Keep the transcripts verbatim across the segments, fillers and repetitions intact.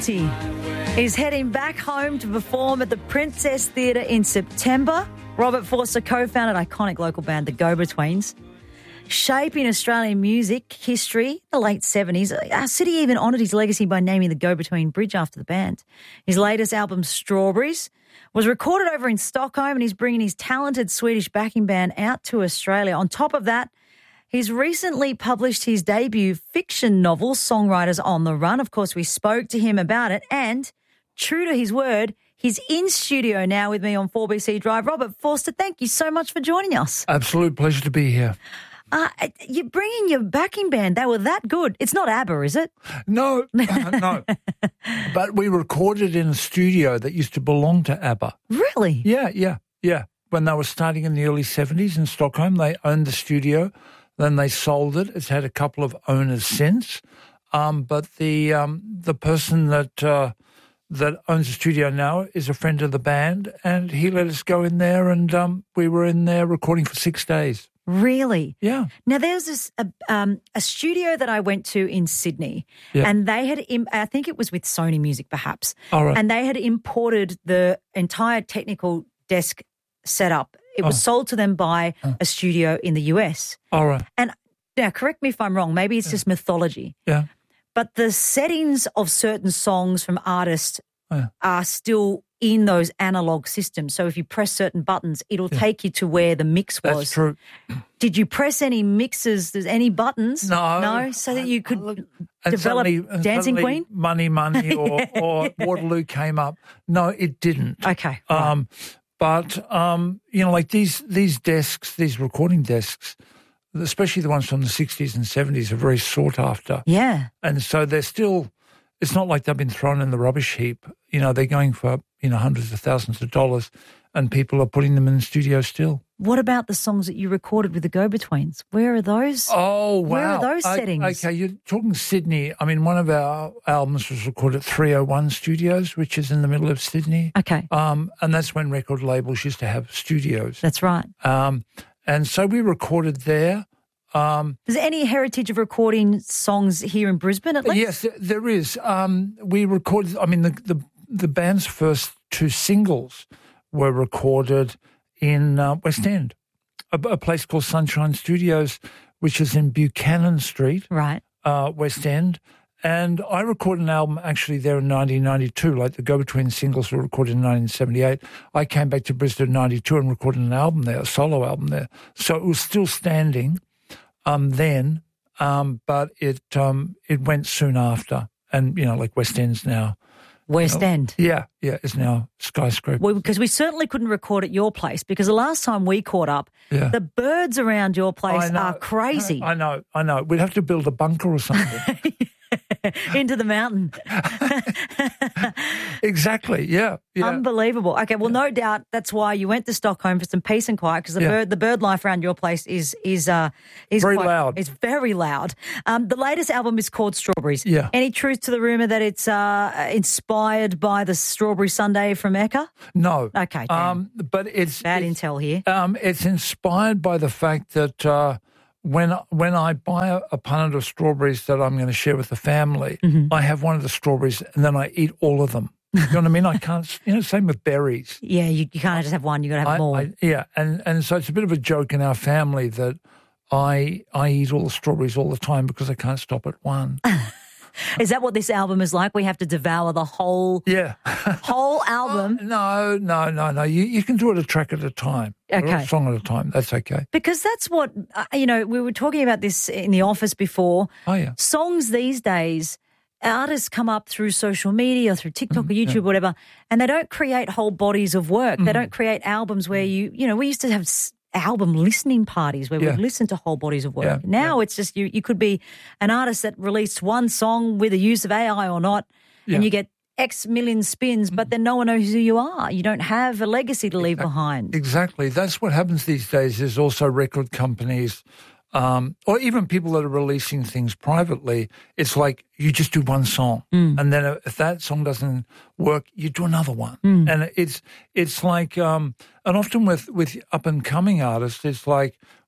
Royalty is heading back home to perform at the Princess Theatre in September. Robert Forster co-founded iconic local band The Go-Betweens, shaping Australian music history in the late seventies. Our city even honoured his legacy by naming the Go-Between Bridge after the band. His latest album, Strawberries, was recorded over in Stockholm, and he's bringing his talented Swedish backing band out to Australia. On top of that, he's recently published his debut fiction novel, Songwriters on the Run. Of course, we spoke to him about it, and true to his word, he's in studio now with me on four B C Drive. Robert Forster, thank you so much for joining us. Absolute pleasure to be here. Uh, you're bringing your backing band. They were that good. It's not ABBA, is it? No, uh, no. But we recorded in a studio that used to belong to ABBA. Really? Yeah, yeah, yeah. When they were starting in the early seventies in Stockholm, they owned the studio. Then they sold it. It's had a couple of owners since. Um, but the um, the person that uh, that owns the studio now is a friend of the band, and he let us go in there, and um, we were in there recording for six days. Really? Yeah. Now, there's this a, um, a studio that I went to in Sydney, yeah. and they had, im- I think it was with Sony Music perhaps, All right. and they had imported the entire technical desk setup. It was oh. sold to them by oh. a studio in the U S. All right. And now, correct me if I'm wrong, maybe it's yeah. just mythology. Yeah. But the settings of certain songs from artists yeah. are still in those analog systems. So if you press certain buttons, it'll yeah. take you to where the mix was. That's true. Did you press any mixes, there's any buttons? No. No, so that you could and develop suddenly, Dancing suddenly Queen? Money, Money or, yeah. or Waterloo came up. No, it didn't. Okay. Um, right. But, um, you know, like these these desks, these recording desks, especially the ones from the sixties and seventies, are very sought after. Yeah. And so they're still, it's not like they've been thrown in the rubbish heap. You know, they're going for, you know, hundreds of thousands of dollars, and people are putting them in the studio still. What about the songs that you recorded with the Go-Betweens? Where are those? Oh, wow. Where are those I, settings? Okay, you're talking Sydney. I mean, one of our albums was recorded at three oh one Studios, which is in the middle of Sydney. Okay. Um, and that's when record labels used to have studios. That's right. Um, and so we recorded there. Um, is there any heritage of recording songs here in Brisbane at least? Yes, there is. Um, we recorded, I mean, the, the, the band's first two singles were recorded in uh, West End, a, a place called Sunshine Studios, which is in Buchanan Street, right, uh, West End. And I recorded an album actually there in nineteen ninety-two, like the Go-Between singles were recorded in nineteen seventy-eight. I came back to Brisbane in ninety-two and recorded an album there, a solo album there. So it was still standing um, then, um, but it um, it went soon after. And, you know, like West End's now. West you know, End? Yeah, yeah, it's now skyscraper. Well, because we certainly couldn't record at your place, because the last time we caught up, yeah. the birds around your place are crazy. I know, I know. We'd have to build a bunker or something. Into the mountain. Exactly, yeah, yeah. Unbelievable. Okay, well, yeah. no doubt that's why you went to Stockholm for some peace and quiet, because the yeah. bird the bird life around your place is is uh is very quite, loud. It's very loud. Um, the latest album is called Strawberries. Yeah. Any truth to the rumour that it's uh inspired by the Strawberry Sundae from Ecca? No. Okay. Um, but it's bad it's, intel here. Um, it's inspired by the fact that uh, when when I buy a, a punnet of strawberries that I'm going to share with the family, mm-hmm. I have one of the strawberries and then I eat all of them. You know what I mean? I can't, you know, same with berries. Yeah, you, you can't just have one, you've got to have I, more. I, yeah, and, and so it's a bit of a joke in our family that I I eat all the strawberries all the time because I can't stop at one. Is that what this album is like? We have to devour the whole yeah. whole album? Oh, no, no, no, no. You, you can do it a track at a time. Okay. Or a song at a time. That's okay. Because that's what, uh, you know, we were talking about this in the office before. Oh, yeah. Songs these days, artists come up through social media, through TikTok mm, or YouTube, yeah. whatever, and they don't create whole bodies of work. Mm. They don't create albums where you, you know, we used to have s- album listening parties where yeah. we'd listen to whole bodies of work. Yeah. Now yeah. it's just you, you could be an artist that released one song with the use of A I or not, yeah. and you get X million spins, but then no one knows who you are. You don't have a legacy to leave exactly. behind. Exactly. That's what happens these days. There's also record companies um, or even people that are releasing things privately. It's like you just do one song mm. and then if that song doesn't work, you do another one. Mm. And it's it's like, um, and often with, with up-and-coming artists, it's like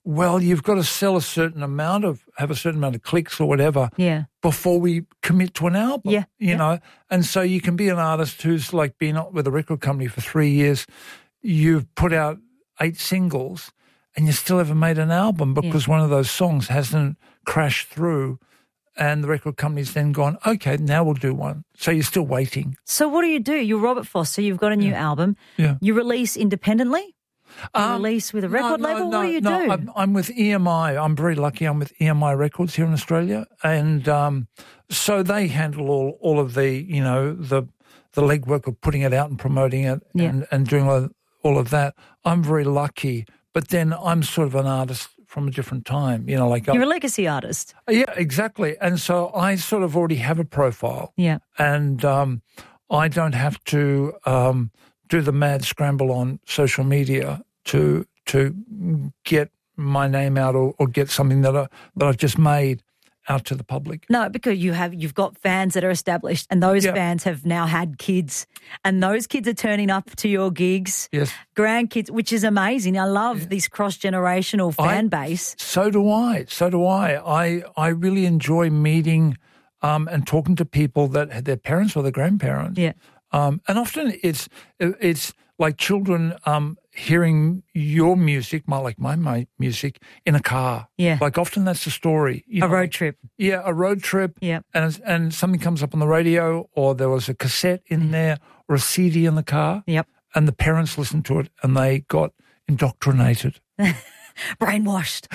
well, you've got to sell a certain amount of, have a certain amount of clicks or whatever Yeah. before we commit to an album. Yeah, You yeah. know, and so you can be an artist who's like been with a record company for three years. You've put out eight singles and you still haven't made an album because one of those songs hasn't crashed through. And the record company's then gone, okay, now we'll do one. So you're still waiting. So what do you do? You're Robert Foster. You've got a new album. Yeah. You release independently? You Um, release with a record no, no, label? No, what do you no, do? I'm, I'm with E M I. I'm very lucky. I'm with E M I Records here in Australia, and um, so they handle all, all of the you know the the legwork of putting it out and promoting it Yeah. and, and doing all, all of that. I'm very lucky, but then I'm sort of an artist from a different time. You know, like You're I, a legacy artist. yeah, exactly. And so I sort of already have a profile, Yeah. and um, I don't have to um, do the mad scramble on social media to to get my name out or, or get something that I, that I've just made out to the public. No, because you have you've got fans that are established, and those Yeah. fans have now had kids, and those kids are turning up to your gigs. Yes. Grandkids, which is amazing. I love this cross generational fan I- base. So do I. So do I. I I really enjoy meeting um, and talking to people that had their parents or their grandparents. Yeah. Um, and often it's it's like children um, hearing your music, my like my, my music, in a car. Yeah. Like often that's the story. You A know, road trip. Yeah, a road trip. Yeah. And and something comes up on the radio, or there was a cassette in there, or a C D in the car. Yep. And the parents listened to it, and they got indoctrinated. Brainwashed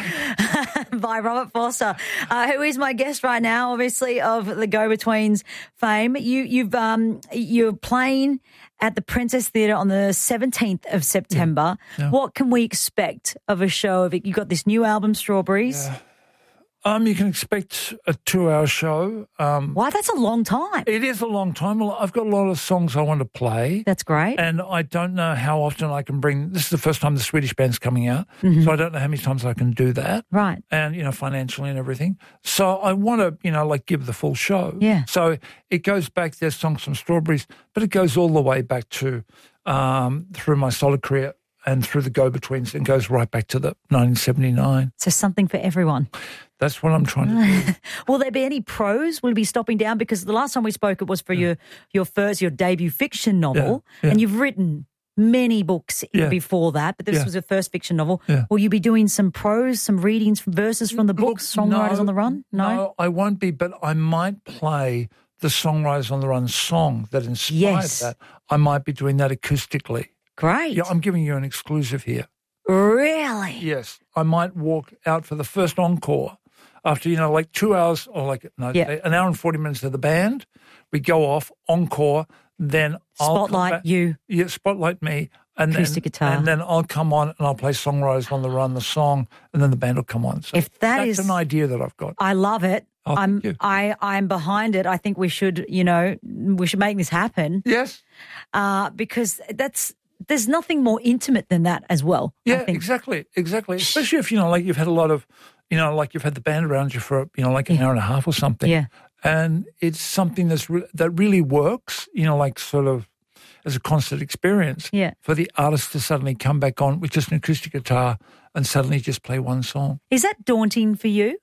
by Robert Foster, uh, who is my guest right now, obviously of the Go-Betweens fame. You, you've um, you're playing at the Princess Theatre on the seventeenth of September. Yeah. What can we expect of a show? Of it? You've got this new album, Strawberries. Yeah. Um, you can expect a two-hour show. Um, Why? That's a long time. it is a long time. Well, I've got a lot of songs I want to play. That's great. And I don't know how often I can bring. This is the first time the Swedish band's coming out, Mm-hmm. so I don't know how many times I can do that. Right. And you know, financially and everything. So I want to, you know, like give the full show. Yeah. So it goes back. There's songs from Strawberries, but it goes all the way back to um, through my solo career and through the Go-Betweens, and goes right back to the nineteen seventy-nine. So something for everyone. That's what I'm trying to do. Will there be any prose? Will you be stopping down? Because the last time we spoke, it was for your your first, your debut fiction novel, Yeah, yeah. and you've written many books Yeah. before that, but this Yeah. was your first fiction novel. Yeah. Will you be doing some prose, some readings from verses from the Look, books, Songwriters no, on the Run? No? I won't be, but I might play the Songwriters on the Run song that inspired Yes. that. I might be doing that acoustically. Great. Yeah, I'm giving you an exclusive here. Really? Yes, I might walk out for the first encore after, you know, like two hours or like no, Yeah. an hour and forty minutes of the band. We go off, encore, then I'll come Spotlight back- you. Yeah, spotlight me. And Acoustic then, guitar. And then I'll come on and I'll play Songwriters on the Run, the song, and then the band will come on. So If that that's is- an idea that I've got. I love it. Oh, thank I'm you. I I'm behind it. I think we should, you know, we should make this happen. Yes. Uh, because that's there's nothing more intimate than that as well. I Yeah, think. exactly, exactly. Especially if, you know, like you've had a lot of, you know, like you've had the band around you for, you know, like an Yeah. hour and a half or something. Yeah. And it's something that's re- that really works, you know, like sort of as a concert experience. Yeah. For the artist to suddenly come back on with just an acoustic guitar and suddenly just play one song. Is that daunting for you?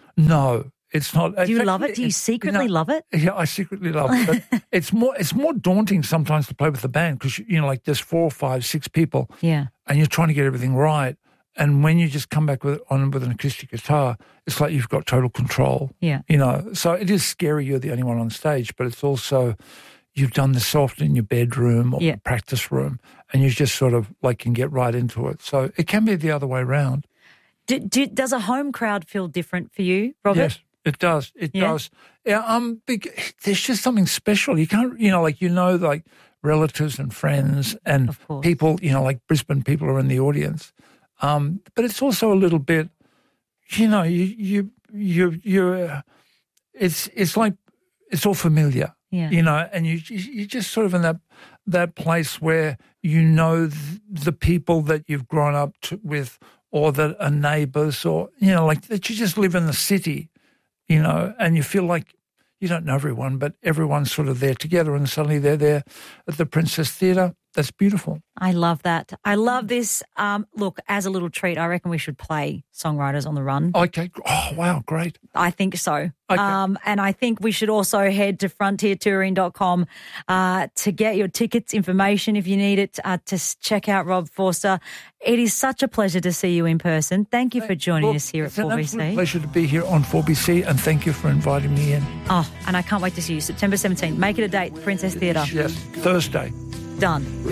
No, it's not. Do you love it? Do you secretly love it? Yeah, I secretly love it. But it's more it's more daunting sometimes to play with the band because, you know, like there's four, five, six people. Yeah. And you're trying to get everything right. And when you just come back with on with an acoustic guitar, it's like you've got total control. Yeah. You know, so it is scary you're the only one on stage, but it's also you've done this so often in your bedroom or Yeah. practice room, and you just sort of like can get right into it. So it can be the other way around. Do, do, does a home crowd feel different for you, Robert? Yes, it does. It Yeah? does. Yeah, um, big, there's just something special. You can't, you know, like, you know, like relatives and friends and Of course. people, you know, like Brisbane people are in the audience. Um, but it's also a little bit, you know, you, you, you, you, uh, it's, it's like, it's all familiar, Yeah. you know, and you, you're just sort of in that, that place where you know th- the people that you've grown up to, with, or that are neighbours, or, you know, like that you just live in the city, you know, and you feel like you don't know everyone, but everyone's sort of there together, and suddenly they're there at the Princess Theatre. that's beautiful. I love that. I love this. Um, look, as a little treat, I reckon we should play Songwriters on the Run. Okay. Oh, wow, great. I think so. Okay. Um, and I think we should also head to frontier touring dot com uh, to get your tickets, information if you need it, uh, to s- check out Rob Forster. It is such a pleasure to see you in person. Thank you for joining Look, us here at it's four B an C. absolute pleasure to be here on four B C, and thank you for inviting me in. Oh, and I can't wait to see you September seventeenth. Make it a date, Princess Theatre. Yes, Thursday. Done.